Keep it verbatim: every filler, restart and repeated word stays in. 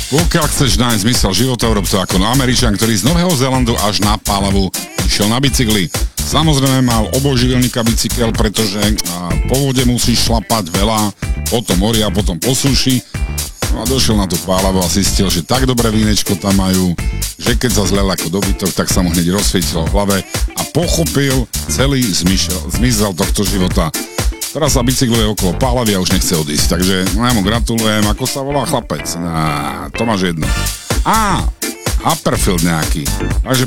Pokiaľ chceš nájsť zmysel života, urob to ako Američan, ktorý z Nového Zélandu až na Pálavu išiel na bicykli. Samozrejme mal obojživelníka bicykel, pretože po vode musíš šlapať veľa, potom mori a potom po súši. No a došiel na tú Pálavu a zistil, že tak dobré vínečko tam majú, že keď sa zlel ako dobytok, tak sa mu hneď rozsvietilo v hlave a pochopil celý zmysel, zmysel tohto života. Teraz sa bicykluje okolo Pálavy a už nechce odísť, takže no ja mu gratulujem. Ako sa volá chlapec? Á, to máš jedno. Á, Upperfield nejaký. Takže